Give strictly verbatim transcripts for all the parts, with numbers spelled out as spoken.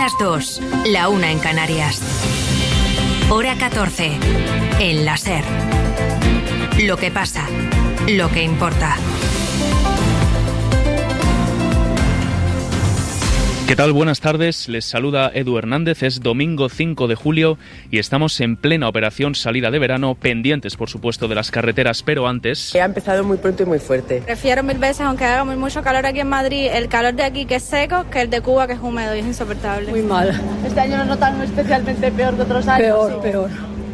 las dos, la una en Canarias. Hora catorce, en la SER. Lo que pasa, lo que importa. ¿Qué tal? Buenas tardes, les saluda Edu Hernández, es domingo cinco de julio y estamos en plena operación salida de verano, pendientes por supuesto de las carreteras, pero antes... Ha empezado muy pronto y muy fuerte. Prefiero mil veces, aunque haga muy mucho calor aquí en Madrid, el calor de aquí que es seco, que el de Cuba que es húmedo y es insoportable. Muy mal. Este año lo notan especialmente peor que otros años. Peor, sí. peor.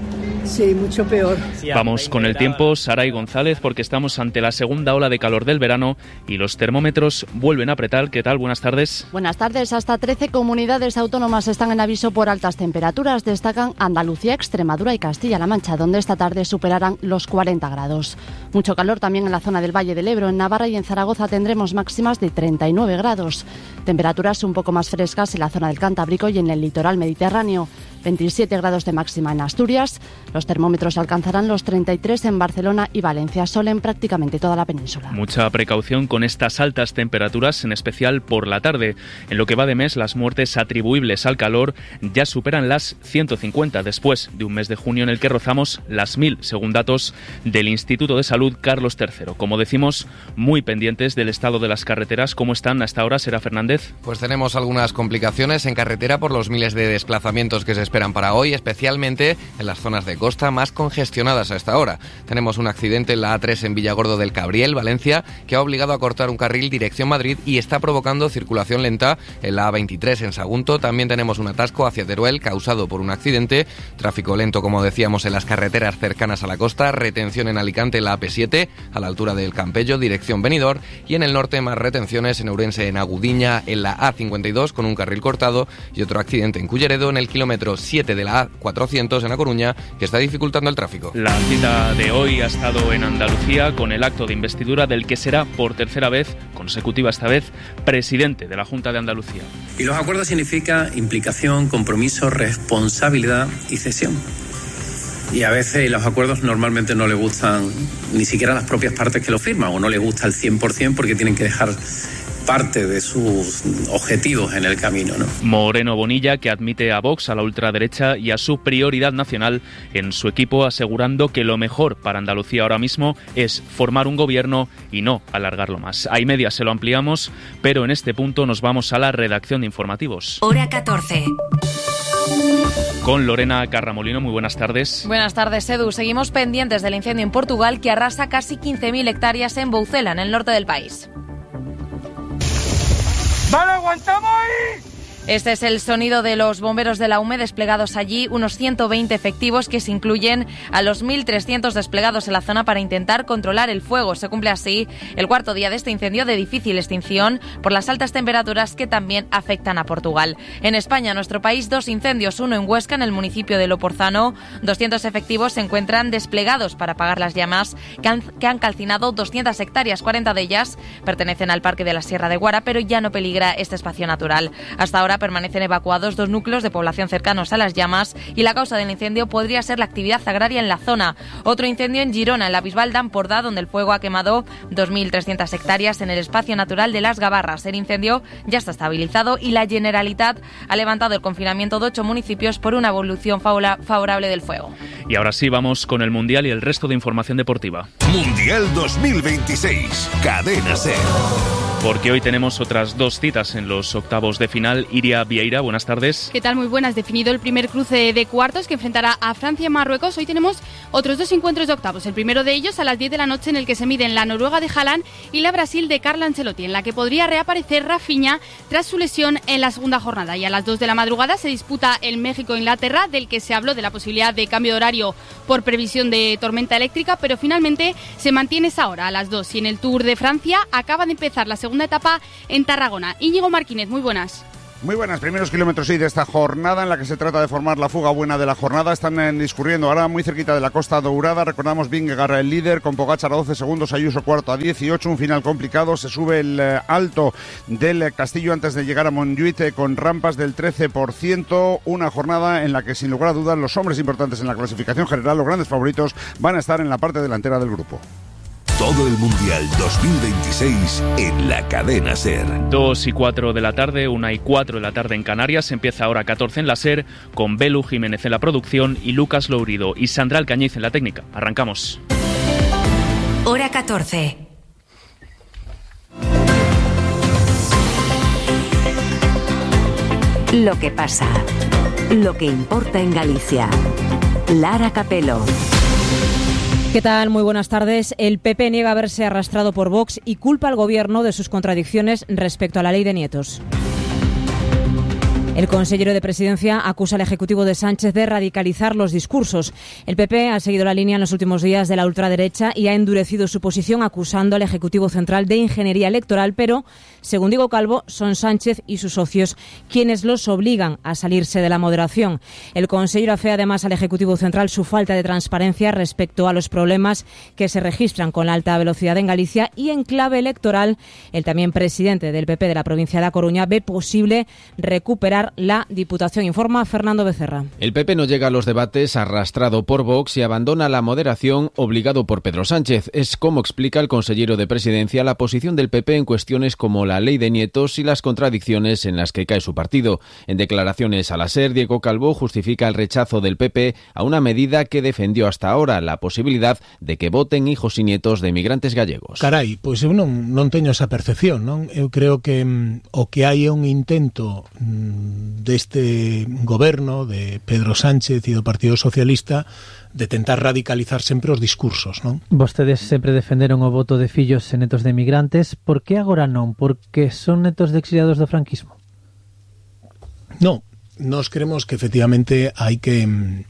Sí, mucho peor. Vamos con el tiempo, Saray González, porque estamos ante la segunda ola de calor del verano y los termómetros vuelven a apretar. ¿Qué tal? Buenas tardes. Buenas tardes. Hasta trece comunidades autónomas están en aviso por altas temperaturas. Destacan Andalucía, Extremadura y Castilla-La Mancha, donde esta tarde superarán los cuarenta grados. Mucho calor también en la zona del Valle del Ebro. En Navarra y en Zaragoza tendremos máximas de treinta y nueve grados. Temperaturas un poco más frescas en la zona del Cantábrico y en el litoral mediterráneo. veintisiete grados de máxima en Asturias. Los termómetros alcanzarán los treinta y tres en Barcelona y Valencia, sol en prácticamente toda la península. Mucha precaución con estas altas temperaturas, en especial por la tarde. En lo que va de mes, las muertes atribuibles al calor ya superan las ciento cincuenta, después de un mes de junio en el que rozamos las mil, según datos del Instituto de Salud Carlos tercero. Como decimos, muy pendientes del estado de las carreteras. ¿Cómo están hasta ahora, Sera Fernández? Pues tenemos algunas complicaciones en carretera por los miles de desplazamientos que se esperan para hoy, especialmente en las zonas de costa más congestionadas a esta hora. Tenemos un accidente en la A tres en Villargordo del Cabriel, Valencia, que ha obligado a cortar un carril dirección Madrid y está provocando circulación lenta en la A veintitrés en Sagunto. También tenemos un atasco hacia Teruel causado por un accidente, tráfico lento, como decíamos, en las carreteras cercanas a la costa, retención en Alicante en la A P siete, a la altura del Campello, dirección Benidorm, y en el norte más retenciones en Ourense, en Agudiña, en la A cincuenta y dos con un carril cortado, y otro accidente en Culleredo en el kilómetro siete de la A cuatrocientos en A Coruña, que está dificultando el tráfico. La cita de hoy ha estado en Andalucía con el acto de investidura del que será por tercera vez, consecutiva esta vez, presidente de la Junta de Andalucía. Y los acuerdos significa implicación, compromiso, responsabilidad y cesión. Y a veces los acuerdos normalmente no le gustan ni siquiera a las propias partes que lo firman, o no le gusta al cien por ciento porque tienen que dejar parte de sus objetivos en el camino, ¿no? Moreno Bonilla, que admite a Vox, a la ultraderecha y a su prioridad nacional en su equipo, asegurando que lo mejor para Andalucía ahora mismo es formar un gobierno y no alargarlo más. Hay media, se lo ampliamos, pero en este punto nos vamos a la redacción de informativos. Hora catorce. Con Lorena Carramolino, muy buenas tardes. Buenas tardes, Edu. Seguimos pendientes del incendio en Portugal que arrasa casi quince mil hectáreas en Boucela, en el norte del país. ¡Vale, aguantamos ahí! Este es el sonido de los bomberos de la U M E desplegados allí, unos ciento veinte efectivos que se incluyen a los mil trescientos desplegados en la zona para intentar controlar el fuego. Se cumple así el cuarto día de este incendio de difícil extinción por las altas temperaturas que también afectan a Portugal. En España, nuestro país, dos incendios, uno en Huesca, en el municipio de Loporzano. doscientos efectivos se encuentran desplegados para apagar las llamas que han, que han calcinado doscientas hectáreas, cuarenta de ellas pertenecen al Parque de la Sierra de Guara, pero ya no peligra este espacio natural. Hasta ahora permanecen evacuados dos núcleos de población cercanos a las llamas y la causa del incendio podría ser la actividad agraria en la zona. Otro incendio en Girona, en la Bisbal d'Empordà, donde el fuego ha quemado dos mil trescientas hectáreas en el espacio natural de Las Gavarras. El incendio ya está estabilizado y la Generalitat ha levantado el confinamiento de ocho municipios por una evolución favorable del fuego. Y ahora sí, vamos con el Mundial y el resto de información deportiva. Mundial dos mil veintiséis, Cadena SER. Porque hoy tenemos otras dos citas en los octavos de final. Iria Vieira, buenas tardes. ¿Qué tal? Muy buenas. Definido el primer cruce de cuartos que enfrentará a Francia y Marruecos. Hoy tenemos otros dos encuentros de octavos. El primero de ellos a las diez de la noche, en el que se miden la Noruega de Haaland y la Brasil de Carlo Ancelotti, en la que podría reaparecer Rafinha tras su lesión en la segunda jornada. Y a las dos de la madrugada se disputa el México-Inglaterra, del que se habló de la posibilidad de cambio de horario por previsión de tormenta eléctrica, pero finalmente se mantiene esa hora a las dos. Y en el Tour de Francia acaba de empezar la segunda etapa en Tarragona. Íñigo Martínez, muy buenas. Muy buenas, primeros kilómetros sí de esta jornada en la que se trata de formar la fuga buena de la jornada. Están eh, discurriendo ahora muy cerquita de la Costa Dourada. Recordamos Vingegaard el líder con Pogačar a doce segundos, Ayuso cuarto a dieciocho, un final complicado. Se sube el eh, alto del eh, Castillo antes de llegar a Montjuïc eh, con rampas del trece por ciento. Una jornada en la que sin lugar a dudas los hombres importantes en la clasificación general, los grandes favoritos, van a estar en la parte delantera del grupo. Todo el Mundial dos mil veintiséis en la cadena SER. Dos y cuatro de la tarde, una y cuatro de la tarde en Canarias. Empieza ahora catorce en la SER, con Belu Jiménez en la producción y Lucas Lourido y Sandra Alcañiz en la técnica. Arrancamos. Hora catorce. Lo que pasa, lo que importa en Galicia. Lara Capelo. ¿Qué tal? Muy buenas tardes. El P P niega haberse arrastrado por Vox y culpa al Gobierno de sus contradicciones respecto a la ley de nietos. El consejero de Presidencia acusa al Ejecutivo de Sánchez de radicalizar los discursos. El P P ha seguido la línea en los últimos días de la ultraderecha y ha endurecido su posición acusando al Ejecutivo Central de ingeniería electoral, pero, según Diego Calvo, son Sánchez y sus socios quienes los obligan a salirse de la moderación. El consejero afea además al Ejecutivo Central su falta de transparencia respecto a los problemas que se registran con la alta velocidad en Galicia y, en clave electoral, el también presidente del P P de la provincia de A Coruña ve posible recuperar la Diputación, informa Fernando Becerra. El P P no llega a los debates arrastrado por Vox y abandona la moderación obligado por Pedro Sánchez. Es como explica el consejero de Presidencia la posición del P P en cuestiones como la ley de nietos y las contradicciones en las que cae su partido. En declaraciones a la SER, Diego Calvo justifica el rechazo del P P a una medida que defendió hasta ahora, la posibilidad de que voten hijos y nietos de migrantes gallegos. Carai, pois eu non, non teño esa percepción, non? Eu creo que mm, o que hai é un intento mm, deste goberno de Pedro Sánchez e do Partido Socialista de tentar radicalizar sempre os discursos, non? Vostedes sempre defenderon o voto de fillos e netos de migrantes. Por que agora non? Porque son netos de exiliados do franquismo? Non, nós creemos que efectivamente hai que,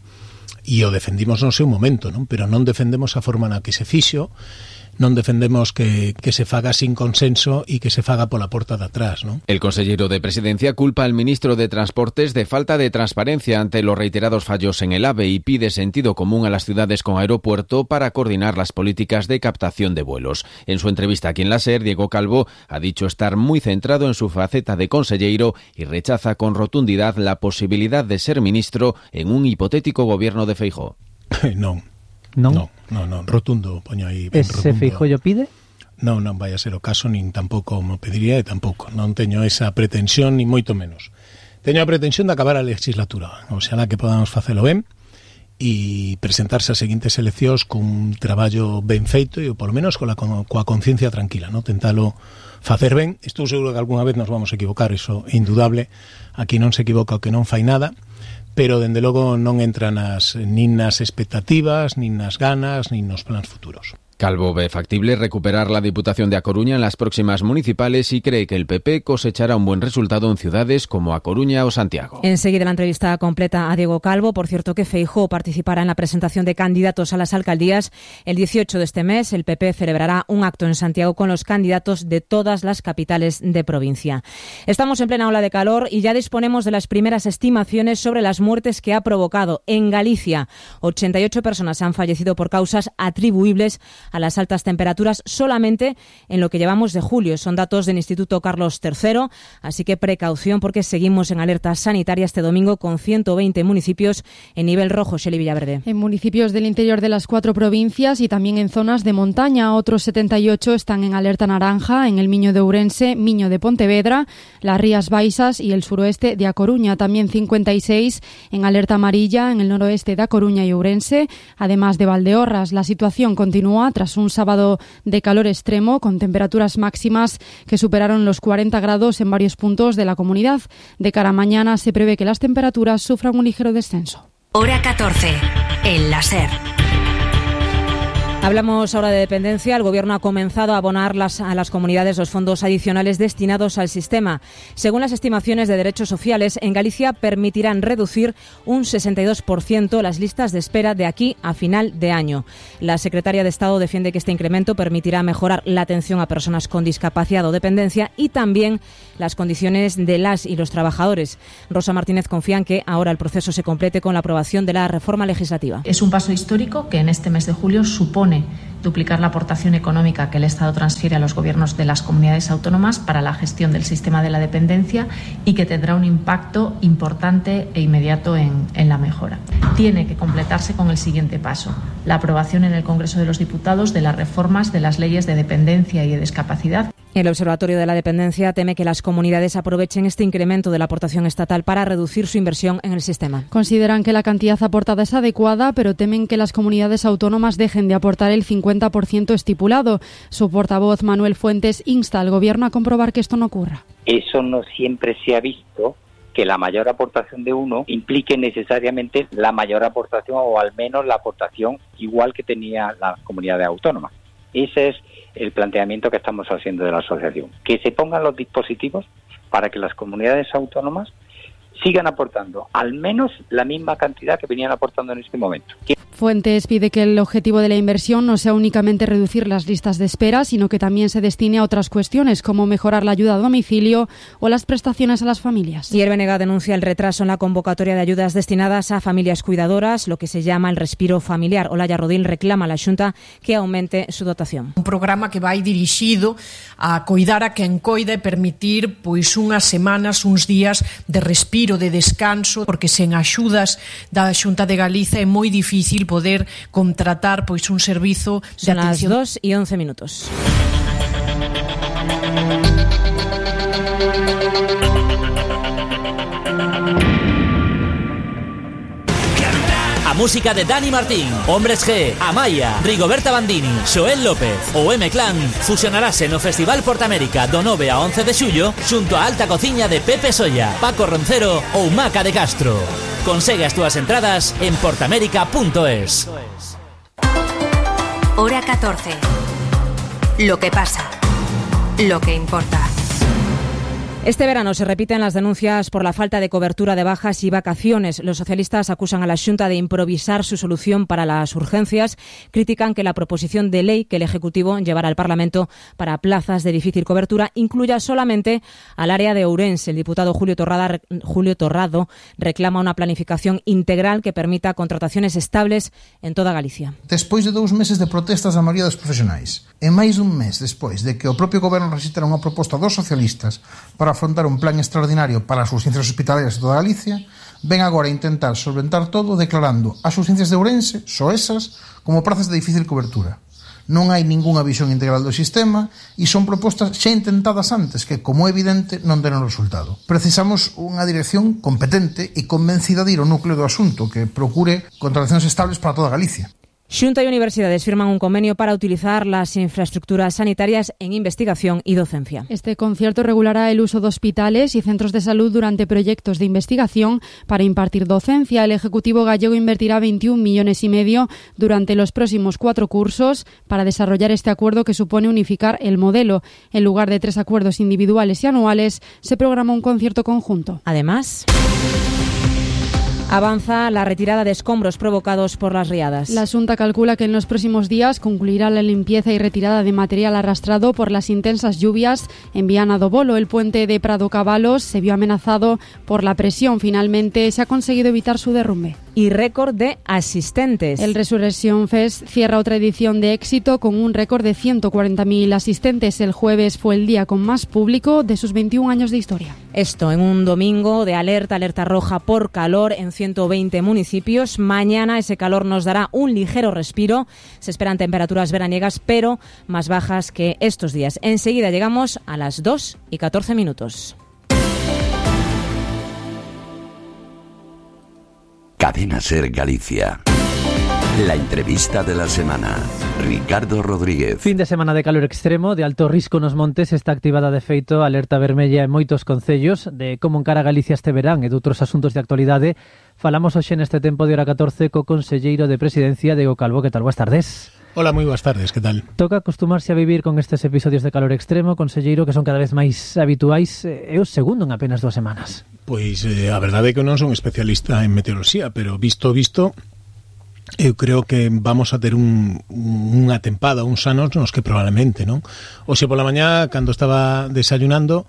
e o defendimos no seu momento, non? Pero non defendemos a forma na que se fixo, non defendemos que, que se faga sin consenso e que se faga pola porta de atrás, ¿no? El consejero de Presidencia culpa al ministro de Transportes de falta de transparencia ante los reiterados fallos en el AVE y pide sentido común a las ciudades con aeropuerto para coordinar las políticas de captación de vuelos. En su entrevista aquí en la SER, Diego Calvo ha dicho estar muy centrado en su faceta de consejero y rechaza con rotundidad la posibilidad de ser ministro en un hipotético gobierno de Feijóo. Non. Non? Non, non, non, rotundo, poño aí. Ese Feijóo pide? Non, non vai a ser o caso, nin tampouco me pediría e tampouco. Non teño esa pretensión, ni moito menos. Teño a pretensión de acabar a legislatura. O sea, que podamos facelo ben e presentarse as seguintes eleccións con un traballo ben feito e, polo menos, coa, coa conciencia tranquila, non? Tentalo facer ben. Estou seguro que algunha vez nos vamos a equivocar, iso é indudable. Aquí non se equivoca o que non fai nada, pero, dende logo, non entran nas, nin nas expectativas, nin nas ganas, nin nos plans futuros. Calvo ve factible recuperar la Diputación de A Coruña en las próximas municipales y cree que el P P cosechará un buen resultado en ciudades como A Coruña o Santiago. Enseguida la entrevista completa a Diego Calvo. Por cierto, que Feijóo participará en la presentación de candidatos a las alcaldías. El dieciocho de este mes, el P P celebrará un acto en Santiago con los candidatos de todas las capitales de provincia. Estamos en plena ola de calor y ya disponemos de las primeras estimaciones sobre las muertes que ha provocado. En Galicia, ochenta y ocho personas han fallecido por causas atribuibles a las altas temperaturas solamente en lo que llevamos de julio. Son datos del Instituto Carlos tercero, así que precaución porque seguimos en alerta sanitaria este domingo con ciento veinte municipios en nivel rojo. Xeli Villaverde. En municipios del interior de las cuatro provincias y también en zonas de montaña, otros setenta y ocho están en alerta naranja en el Miño de Ourense, Miño de Pontevedra, las Rías Baixas y el suroeste de A Coruña. También cincuenta y seis en alerta amarilla en el noroeste de A Coruña y Ourense, además de Valdeorras. La situación continúa tras un sábado de calor extremo con temperaturas máximas que superaron los cuarenta grados en varios puntos de la comunidad. De cara a mañana se prevé que las temperaturas sufran un ligero descenso. Hora catorce, en la SER. Hablamos ahora de dependencia. El Gobierno ha comenzado a abonar las, a las comunidades los fondos adicionales destinados al sistema. Según las estimaciones de Derechos Sociales, en Galicia permitirán reducir un sesenta y dos por ciento las listas de espera de aquí a final de año. La secretaria de Estado defiende que este incremento permitirá mejorar la atención a personas con discapacidad o dependencia y también las condiciones de las y los trabajadores. Rosa Martínez confía en que ahora el proceso se complete con la aprobación de la reforma legislativa. Es un paso histórico que en este mes de julio supone supone duplicar la aportación económica que el Estado transfiere a los gobiernos de las comunidades autónomas para la gestión del sistema de la dependencia y que tendrá un impacto importante e inmediato en, en la mejora. Tiene que completarse con el siguiente paso: la aprobación en el Congreso de los Diputados de las reformas de las leyes de dependencia y de discapacidad. El Observatorio de la Dependencia teme que las comunidades aprovechen este incremento de la aportación estatal para reducir su inversión en el sistema. Consideran que la cantidad aportada es adecuada, pero temen que las comunidades autónomas dejen de aportar el cincuenta por ciento estipulado. Su portavoz, Manuel Fuentes, insta al Gobierno a comprobar que esto no ocurra. Eso no siempre se ha visto, que la mayor aportación de uno implique necesariamente la mayor aportación, o al menos la aportación igual que tenía las comunidades autónomas. Ese es el planteamiento que estamos haciendo de la asociación, que se pongan los dispositivos para que las comunidades autónomas sigan aportando al menos la misma cantidad que venían aportando en este momento. Fuentes pide que el objetivo de la inversión no sea únicamente reducir las listas de espera, sino que también se destine a otras cuestiones, como mejorar la ayuda a domicilio o las prestaciones a las familias. Y el B N G denuncia el retraso en la convocatoria de ayudas destinadas a familias cuidadoras, lo que se llama el respiro familiar. Olaya Rodil reclama a la Xunta que aumente su dotación. Un programa que vai dirixido a coidar a quen coida e permitir pois unhas semanas, uns días de respiro, de descanso, porque sen axudas da Xunta de Galiza é moi difícil poder contratar pois un servizo de Son atención. las dos y once minutos. A música de Dani Martín, Hombres G, Amaya, Rigoberta Bandini, Xoel López ou M-Clan fusionarase no Festival Portamérica do nove a once de xullo xunto a Alta Cociña de Pepe Solla, Paco Roncero ou Maca de Castro. Consegue as túas entradas en portamérica punto es. Hora catorce. Lo que pasa. Lo que importa. Este verano se repiten las denuncias por la falta de cobertura de bajas y vacaciones. Los socialistas acusan a la Xunta de improvisar su solución para las urgencias. Critican que la proposición de ley que el Ejecutivo llevará al Parlamento para plazas de difícil cobertura incluya solamente al área de Ourense. El diputado Julio Torrada, Julio Torrado reclama una planificación integral que permita contrataciones estables en toda Galicia. Despois de dous meses de protestas da maioría dos profesionais e máis dun mes despois de que o propio Goberno rexistara unha proposta dos socialistas para afrontar un plan extraordinario para as urxencias hospitalarias de toda Galicia, ven agora a intentar solventar todo declarando as urxencias de Ourense, só esas, como prazas de difícil cobertura. Non hai ningunha visión integral do sistema e son propostas xa intentadas antes que, como é evidente, non deron resultado. Precisamos unha dirección competente e convencida de ir ao núcleo do asunto que procure contratacións estables para toda Galicia. Xunta y universidades firman un convenio para utilizar las infraestructuras sanitarias en investigación y docencia. Este concierto regulará el uso de hospitales y centros de salud durante proyectos de investigación para impartir docencia. El Ejecutivo gallego invertirá veintiún millones y medio durante los próximos cuatro cursos para desarrollar este acuerdo que supone unificar el modelo. En lugar de tres acuerdos individuales y anuales, se programa un concierto conjunto. Además, avanza la retirada de escombros provocados por las riadas. La Xunta calcula que en los próximos días concluirá la limpieza y retirada de material arrastrado por las intensas lluvias en Viana do Bolo. El puente de Prado Cabalos se vio amenazado por la presión. Finalmente se ha conseguido evitar su derrumbe. Y récord de asistentes. El Resurrection Fest cierra otra edición de éxito con un récord de ciento cuarenta mil asistentes. El jueves fue el día con más público de sus veintiún años de historia. Esto en un domingo de alerta, alerta roja por calor en ciento veinte municipios. Mañana ese calor nos dará un ligero respiro. Se esperan temperaturas veraniegas, pero más bajas que estos días. Enseguida llegamos a las dos y catorce minutos. Cadena Ser Galicia. La entrevista de la semana. Ricardo Rodríguez. Fin de semana de calor extremo, de alto risco nos montes, está activada de feito alerta vermella en moitos concellos. De como encara Galicia este verán e de outros asuntos de actualidade falamos hoxe neste tempo de hora catorce co conselleiro de Presidencia, Diego Calvo. Que tal? Boas tardes. Hola, moi boas tardes, que tal? Toca acostumarse a vivir con estes episodios de calor extremo, conselleiro, que son cada vez máis habituais. É o segundo en apenas dúas semanas. Pois eh, a verdade é que eu non son especialista en meteoroloxía, pero visto visto eu creo que vamos a ter un, unha tempada, uns anos nos que probablemente, non? Oxe pola mañá, cando estaba desayunando,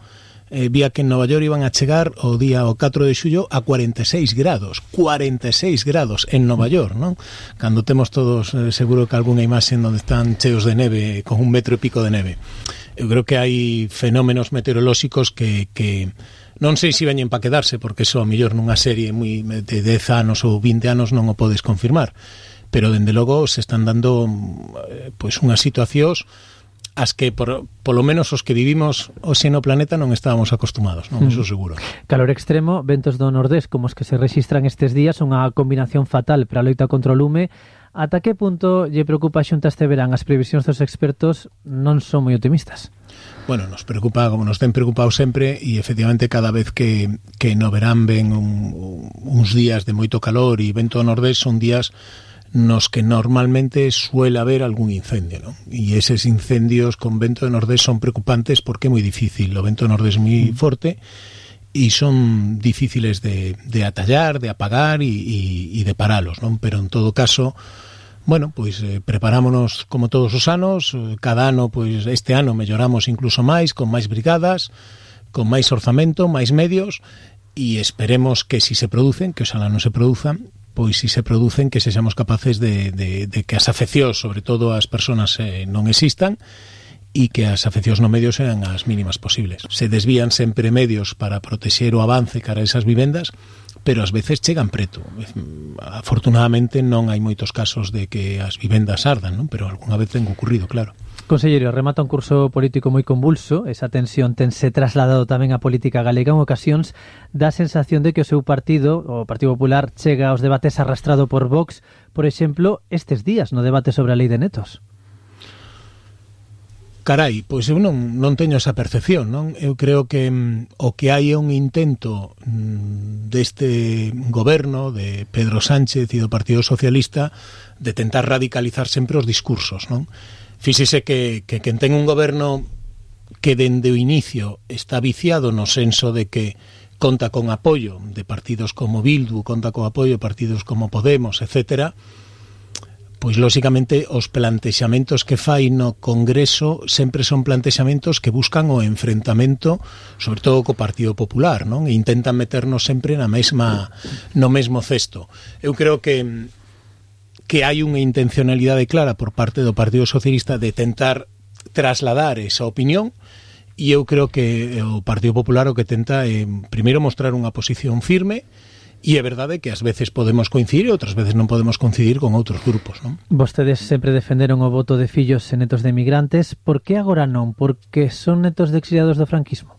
eh, vía que en Nova York iban a chegar o día o catro de xullo a cuarenta e seis grados, cuarenta e seis grados en Nova York, non? Cando temos todos eh, seguro que algunha imaxe onde están cheos de neve, con un metro e pico de neve. Eu creo que hai fenómenos meteorolóxicos que, que non sei se veñen para quedarse, porque eso a mellor nunha serie moi de dez anos ou vinte anos non o podes confirmar, pero dende logo se están dando pois unhas situacións as que por, polo menos os que vivimos hoxe no planeta non estábamos acostumados, non? Mm. Eso seguro. Calor extremo, ventos do nordés como os que se rexistran estes días, unha combinación fatal para a loita contra o lume. Ata que punto lle preocupa a Xunta este verán? As previsións dos expertos non son moi optimistas. Bueno, nos preocupa, como nos ten preocupado sempre, e efectivamente cada vez que, que no verán ven un, uns días de moito calor e vento nordés son días nos que normalmente suele haber algún incendio, ¿no? E eses incendios con vento de nordés son preocupantes porque é moi difícil, o vento nordés é moi forte e son difíciles de, de atallar, de apagar e, e, e de paralos, ¿no? Pero en todo caso, bueno, pois eh, preparámonos como todos os anos, cada ano, pois este ano melloramos incluso máis, con máis brigadas, con máis orzamento, máis medios, e esperemos que si se producen, que oxalá non se produzan, pois si se producen que sexamos capaces de, de, de que as afeccións, sobre todo as persoas, eh, non existan, e que as afeccións no medio sean as mínimas posibles. Se desvían sempre medios para protexer o avance cara a esas vivendas, pero ás veces chegan preto. Afortunadamente non hai moitos casos de que as vivendas ardan, non? Pero algunha vez ten ocurrido, claro. Conselleiro, remata un curso político moi convulso, esa tensión tense trasladado tamén á política galega. En ocasións dá a sensación de que o seu partido, o Partido Popular, chega aos debates arrastrado por Vox, por exemplo, estes días no debate sobre a lei de netos. Carai, pois eu non, non teño esa percepción, non? Eu creo que mm, o que hai é un intento mm, deste goberno de Pedro Sánchez e do Partido Socialista de tentar radicalizar sempre os discursos, non? Fíxese que, que quen ten un goberno que dende o inicio está viciado no senso de que conta con apoio de partidos como Bildu, conta con apoio de partidos como Podemos, etcétera, pois lóxicamente os plantexamentos que fai no Congreso sempre son plantexamentos que buscan o enfrentamento, sobre todo co Partido Popular, non? E intentan meternos sempre na mesma no mesmo cesto. Eu creo que que hai unha intencionalidade clara por parte do Partido Socialista de tentar trasladar esa opinión, e eu creo que o Partido Popular o que tenta é primeiro mostrar unha posición firme. E é verdade que ás veces podemos coincidir e outras veces non podemos coincidir con outros grupos, non? Vostedes sempre defenderon o voto de fillos e netos de emigrantes. Por que agora non? Porque son netos de exiliados do franquismo?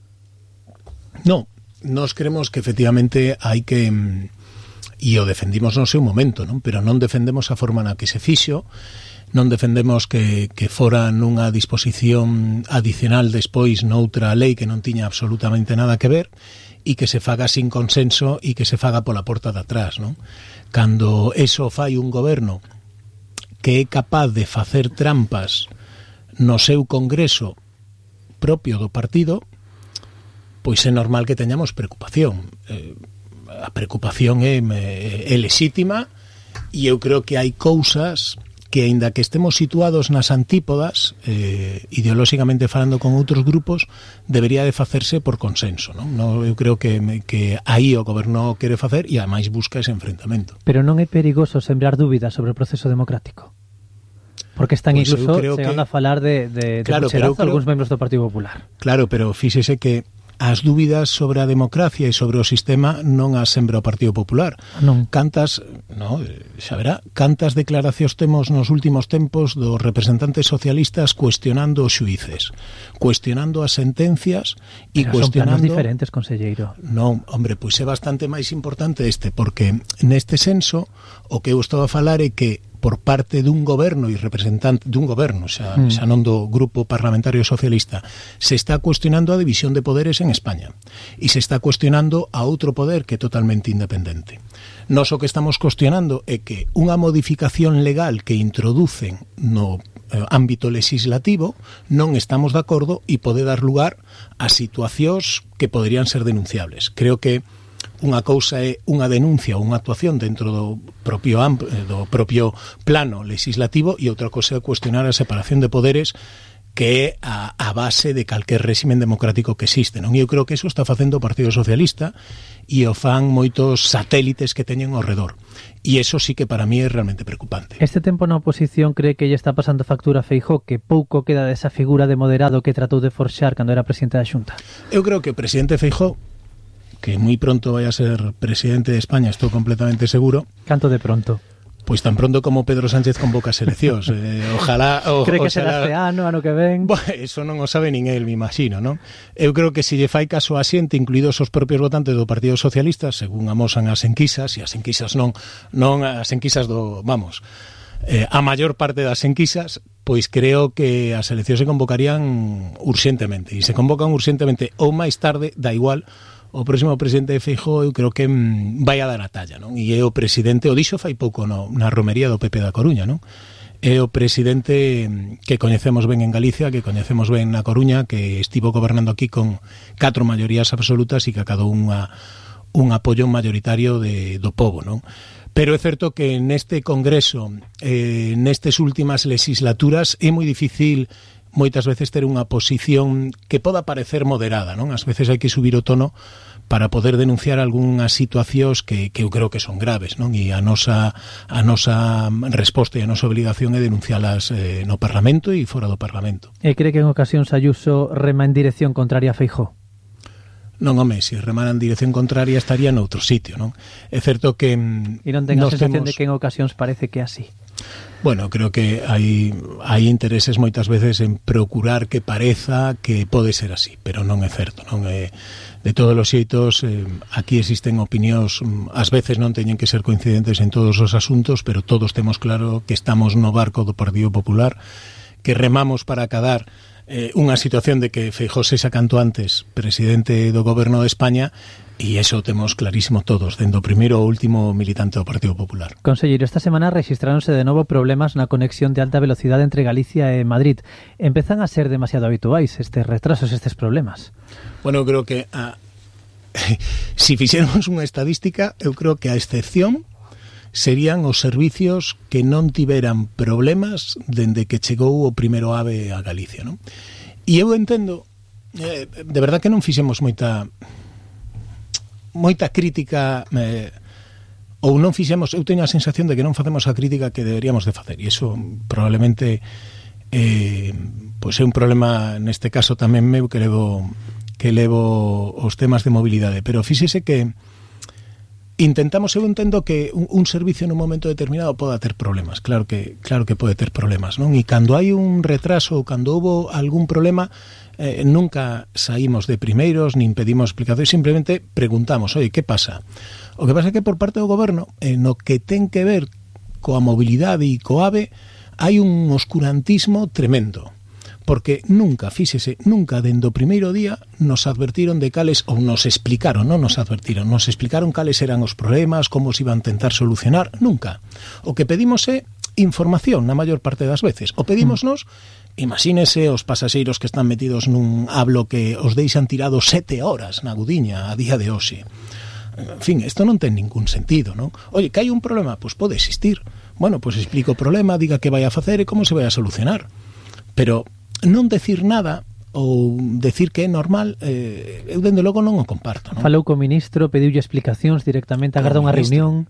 Non, nós creemos que efectivamente hai que, e o defendimos no seu momento, non? Pero non defendemos a forma na que se fixo, non defendemos que, que fora nunha disposición adicional despois noutra lei que non tiña absolutamente nada que ver, e que se faga sin consenso e que se faga pola porta de atrás, non? Cando eso fai un goberno que é capaz de facer trampas no seu congreso propio do partido, pois é normal que teñamos preocupación. Eh, a preocupación é, é, é lexítima, e eu creo que hai cousas que, aínda que estemos situados nas antípodas, eh, ideolóxicamente falando con outros grupos, debería de facerse por consenso, non? No, eu creo que, que aí o goberno quere facer e ademais busca ese enfrentamento. Pero non é perigoso sembrar dúbidas sobre o proceso democrático? Porque están pues incluso chegando que... a falar de, de, de claro, pucherazo creo... algúns membros do Partido Popular. Claro, pero fíxese que as dúbidas sobre a democracia e sobre o sistema non as sembra o Partido Popular. Non. Cantas, no, xa verá, cantas declaracións temos nos últimos tempos dos representantes socialistas cuestionando os xuíces, cuestionando as sentencias e Pero cuestionando... son planos diferentes, conselleiro. Non, hombre, pois é bastante máis importante este, porque neste senso o que eu estaba a falar é que por parte dun goberno e representante dun goberno, xa, mm. xa non do Grupo Parlamentario Socialista, se está cuestionando a división de poderes en España e se está cuestionando a outro poder que é totalmente independente. Nós o que estamos cuestionando é que unha modificación legal que introducen no eh, ámbito legislativo non estamos de acordo e pode dar lugar a situacións que poderían ser denunciables. Creo que unha cousa é unha denuncia ou unha actuación dentro do propio do propio plano legislativo e outra cousa é cuestionar a separación de poderes que é a, a base de calquer réximen democrático que existe, non? E eu creo que eso está facendo o Partido Socialista e o fan moitos satélites que teñen ao redor. E eso sí que para mí é realmente preocupante. Este tempo na oposición cree que lle está pasando factura a Feijóo, que pouco queda desa figura de moderado que tratou de forxar cando era presidente da Xunta? Eu creo que o presidente Feijóo, que moi pronto vai a ser presidente de España, estou completamente seguro. Canto de pronto? Pois tan pronto como Pedro Sánchez convoca as eleccións. Eh, ojalá... O, Cree que será este ano, ano que ven? Bueno, eso non o sabe nin el, me imagino, non? Eu creo que se lle fai caso a xente, incluídos os propios votantes do Partido Socialista, según amosan as enquisas, e as enquisas non, non as enquisas do, vamos, eh, a maior parte das enquisas, pois creo que as eleccións se convocarían urxentemente, e se convocan urxentemente ou máis tarde, da igual. O próximo presidente de Feijóo eu creo que mm, vai a dar a talla, non? E é o presidente, o dixo fai pouco no, na romería do P P da Coruña, non? É o presidente que coñecemos ben en Galicia, que coñecemos ben na Coruña, que estivo gobernando aquí con catro maiorías absolutas e que acadou unha, un apoio mayoritario de, do povo, non? Pero é certo que neste congreso, eh, nestes últimas legislaturas, é moi difícil moitas veces ter unha posición que poda parecer moderada, non? Ás veces hai que subir o tono para poder denunciar algunhas situacións que, que eu creo que son graves, non? E a nosa, a nosa resposta e a nosa obligación é denuncialas eh, no Parlamento e fora do Parlamento. E cree que en ocasións Ayuso rema en dirección contraria a Feijóo? Non, home, se remara en dirección contraria estaría noutro sitio, non? É certo que... E non ten a sensación temos... de que en ocasións parece que é así? Bueno, creo que hai, hai intereses moitas veces en procurar que pareza que pode ser así, pero non é certo, non é... De todos os xeitos, eh, aquí existen opinións, ás veces non teñen que ser coincidentes en todos os asuntos, pero todos temos claro que estamos no barco do Partido Popular, que remamos para acadar eh, unha situación de que Feijóo sexa canto antes presidente do Goberno de España, e iso temos clarísimo todos, dende o primeiro ao último militante do Partido Popular. Conselleiro, esta semana registraronse de novo problemas na conexión de alta velocidade entre Galicia e Madrid. Empezan a ser demasiado habituais estes retrasos, estes problemas? Bueno, eu creo que a, si fixéramos unha estadística, eu creo que a excepción serían os servicios que non tiveran problemas dende que chegou o primeiro AVE a Galicia, non? E eu entendo, eh, de verdad que non fixemos moita moita crítica eh, ou non fixemos, eu teño a sensación de que non facemos a crítica que deberíamos de facer, e iso probablemente eh, pois é un problema neste caso tamén meu que levo que levo os temas de mobilidade, pero fíxese que intentamos, eu entendo que un, un servicio nun momento determinado poda ter problemas, claro que claro que pode ter problemas, non? E cando hai un retraso ou cando houbo algún problema, eh, nunca saímos de primeiros, nin pedimos explicacións, simplemente preguntamos, oi, que pasa? O que pasa é que por parte do goberno, eh, no que ten que ver coa mobilidade e co AVE, hai un oscurantismo tremendo. Porque nunca, fíxese, nunca dende o primeiro día nos advertiron de cales, ou nos explicaron, non nos advertiron, nos explicaron cales eran os problemas, como se iban a tentar solucionar, nunca. O que pedimos é información na maior parte das veces. O pedímonos, imagínese os pasaxeiros que están metidos nun hablo que os deixan tirados sete horas na Gudiña a día de hoxe. En fin, isto non ten ningún sentido, non? Oye, que hai un problema? Pois pode existir. Bueno, pois explico o problema, diga que vai a facer e como se vai a solucionar. Pero non decir nada ou decir que é normal, eh, eu dende logo non o comparto, non? Falou co ministro, pediulle explicacións directamente, agarda unha reunión.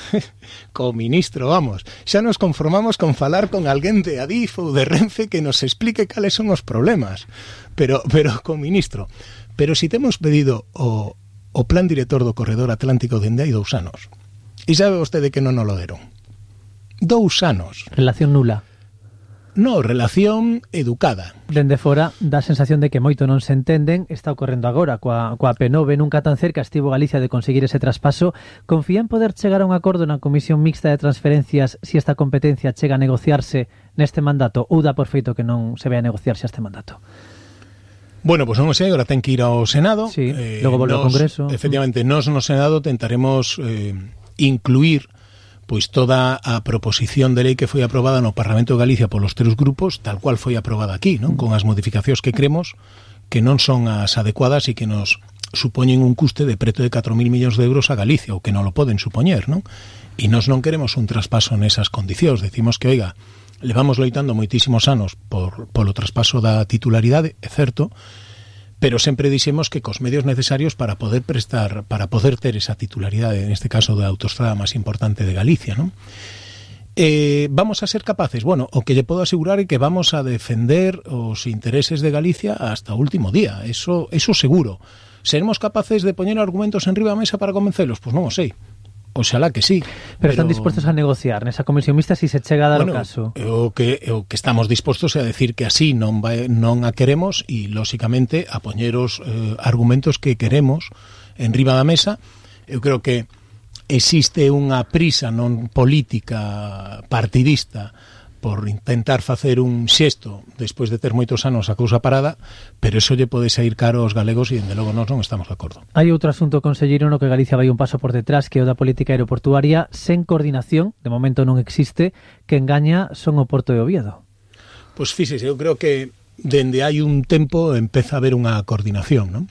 Co ministro, vamos, xa nos conformamos con falar con alguén de Adif ou de Renfe que nos explique cales son os problemas, pero pero co ministro. Pero si temos pedido o, o plan director do corredor atlántico dende hai dous anos, e sabe vostede que non o lo deron. Dous anos. Relación nula. No, relación educada. Dende fora dá a sensación de que moito non se entenden. Está ocorrendo agora coa, coa P nove, nunca tan cerca estivo Galicia de conseguir ese traspaso. Confía en poder chegar a un acordo na Comisión Mixta de Transferencias se esta competencia chega a negociarse neste mandato, ou dá por feito que non se vai a negociarse este mandato? Bueno, pois pues non sei, agora ten que ir ao Senado. Sí, eh, logo volve ao Congreso. Efectivamente, nós no Senado tentaremos eh, incluir pois toda a proposición de lei que foi aprobada no Parlamento de Galicia polos tres grupos, tal cual foi aprobada aquí, non? Con as modificacións que cremos que non son as adecuadas e que nos supoñen un custe de preto de catro mil millóns de euros a Galicia, ou que non lo poden supoñer, non? E nós non queremos un traspaso nesas condicións, decimos que, oiga, levamos loitando moitísimos anos por, polo traspaso da titularidade, é certo, pero sempre dixemos que cos medios necesarios para poder prestar, para poder ter esa titularidade, en este caso da autoestrada máis importante de Galicia, non? Eh, vamos a ser capaces, bueno, o que lle podo asegurar é que vamos a defender os intereses de Galicia hasta o último día, eso, eso seguro. Seremos capaces de poñer argumentos en riba da mesa para convencelos? Pois non o sei. Oxalá que sí. Pero, pero están dispostos a negociar nesa comisión mixta si se chega a dar bueno, o caso? O que, o que estamos dispostos a decir que así non, vai, non a queremos e, lóxicamente, a poñer os eh, argumentos que queremos en riba da mesa. Eu creo que existe unha prisa non política partidista por intentar facer un xesto despois de ter moitos anos a cousa parada, pero eso lle pode sair caro aos galegos e, dende logo, nós non estamos de acordo. Hai outro asunto, conselleiro, no que Galicia vai un paso por detrás, que é o da política aeroportuaria sen coordinación, de momento non existe, que engaña son o Porto de Oviedo. Pois fíxese, eu creo que dende hai un tempo empeza a haber unha coordinación, non?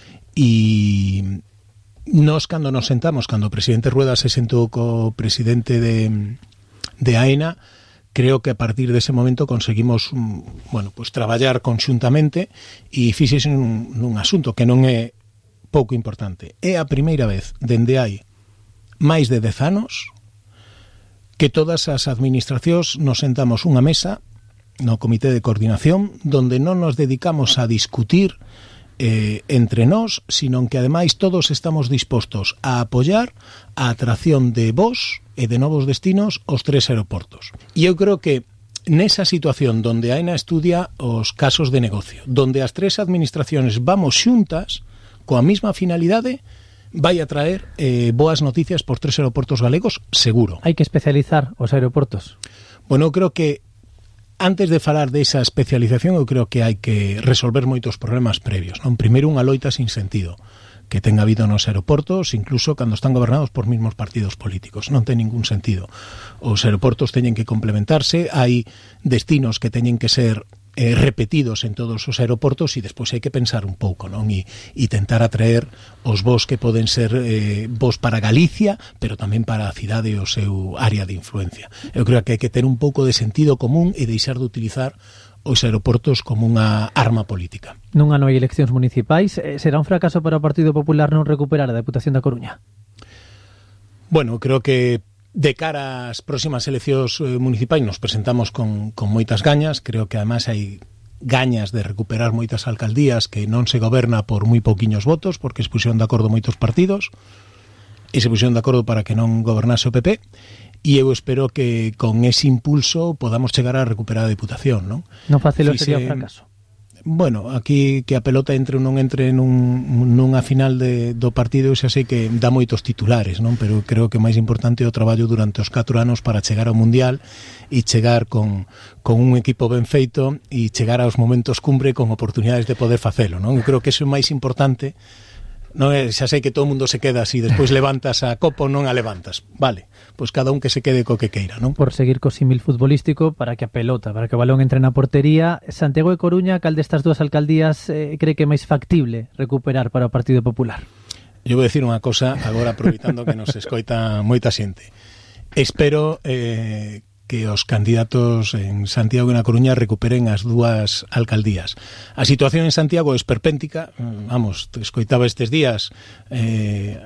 E nos, cando nos sentamos, cando o presidente Rueda se sentou co presidente de, de AENA, creo que a partir dese momento conseguimos, bueno, pues traballar conxuntamente e fixese nun, nun asunto que non é pouco importante. É a primeira vez dende hai máis de dez anos que todas as administracións nos sentamos unha mesa no Comité de Coordinación donde non nos dedicamos a discutir Eh, entre nós, sino que ademais todos estamos dispostos a apoiar a atracción de voos e de novos destinos aos tres aeroportos. E eu creo que nesa situación donde AENA estudia os casos de negocio, donde as tres administraciones vamos xuntas coa mesma finalidade, vai a traer eh, boas noticias por tres aeroportos galegos, seguro. Hai que especializar os aeroportos? Bueno, eu creo que antes de falar desa especialización, eu creo que hai que resolver moitos problemas previos, non? Primeiro, unha loita sin sentido que ten habido nos aeroportos, incluso cando están gobernados por mesmos partidos políticos. Non ten ningún sentido. Os aeroportos teñen que complementarse, hai destinos que teñen que ser eh, repetidos en todos os aeroportos e despois hai que pensar un pouco, non? E, e tentar atraer os voos que poden ser eh, voos para Galicia, pero tamén para a cidade e o seu área de influencia. Eu creo que hai que ter un pouco de sentido común e deixar de utilizar os aeroportos como unha arma política. Non ano hai eleccións municipais. Será un fracaso para o Partido Popular non recuperar a Deputación da Coruña? Bueno, creo que de cara ás próximas eleccións municipais nos presentamos con, con moitas gañas. Creo que además hai gañas de recuperar moitas alcaldías que non se goberna por moi pouquiños votos, porque se puxeron de acordo moitos partidos e se puxeron de acordo para que non gobernase o P P, e eu espero que con ese impulso podamos chegar a recuperar a Deputación, non? Non facelo sería un fracaso. Bueno, aquí que a pelota entre ou non entre nun, nunha final de, do partido, xa sei que dá moitos titulares, non? Pero creo que o máis importante é o traballo durante os catro anos para chegar ao Mundial e chegar con, con un equipo ben feito e chegar aos momentos cumbre con oportunidades de poder facelo, non? Eu creo que iso é máis importante. Non é, xa sei que todo o mundo se queda así, despois levantas a copa ou non a levantas. Vale, pois cada un que se quede co que queira, non? Por seguir co símil futbolístico, para que a pelota, para que o balón entre na portería, Santiago e Coruña, cal destas dúas alcaldías eh, cree que é máis factible recuperar para o Partido Popular? Eu vou dicir unha cosa, agora aproveitando que nos escoita moita xente. Espero eh, que os candidatos en Santiago e na Coruña recuperen as dúas alcaldías. A situación en Santiago é esperpéntica, vamos, escoitaba estes días eh,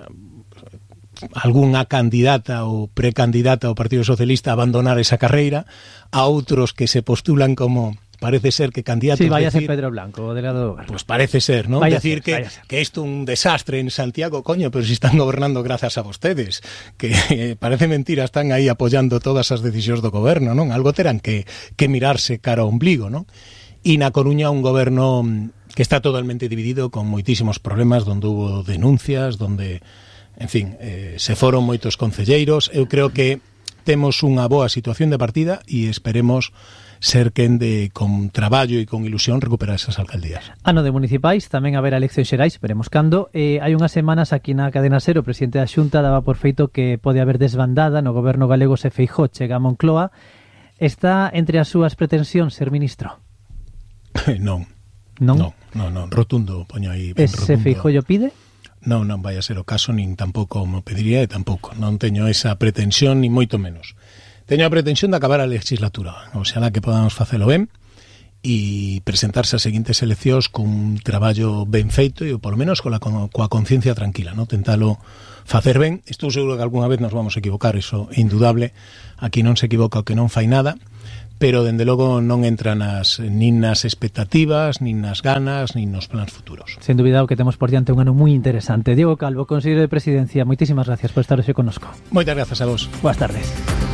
algunha candidata ou precandidata ao Partido Socialista a abandonar esa carreira, a outros que se postulan como parece ser que candidatos... Sí, vaya decir, ser Pedro Blanco, o delegado do goberno. Pues parece ser, ¿no? Vaya decir ser, que, que isto é un desastre en Santiago, coño, pero si están gobernando grazas a vostedes, que eh, parece mentira, están aí apoyando todas as decisións do goberno, non? Algo terán que, que mirarse cara ao ombligo, non? E na Coruña un goberno que está totalmente dividido, con moitísimos problemas, donde hubo denuncias, donde, en fin, eh, se foron moitos concelleiros. Eu creo que temos unha boa situación de partida e esperemos ser quen de, con traballo e con ilusión, recuperar esas alcaldías. Ano de municipais, tamén haberá eleccións xerais, veremos cando. Eh, hai unhas semanas aquí na cadena SER o presidente da Xunta daba por feito que pode haber desbandada no goberno galego se Feijóo chega a Moncloa. Está entre as súas pretensións ser ministro? non. Non? Non, non, non, rotundo, poño aí. E se Feijóo o pide? Non, non vai a ser o caso, nin tampouco me pediría e tampouco. Non teño esa pretensión, ni moito menos. Teño a pretensión de acabar a legislatura, o sea, la que podamos facelo ben, e presentarse as seguintes eleccións con un traballo ben feito e polo menos coa, coa conciencia tranquila, ¿no? Tentalo facer ben. Estou seguro que algunha vez nos vamos a equivocar, iso é indudable. Aquí non se equivoca o que non fai nada, pero dende logo non entran nas, nin nas expectativas, nin nas ganas, nin nos plans futuros. Sen dúbida o que temos por diante un ano moi interesante. Diego Calvo, consejero de Presidencia, moitísimas gracias por estar hoxe connosco. Moitas grazas a vos. Boas tardes.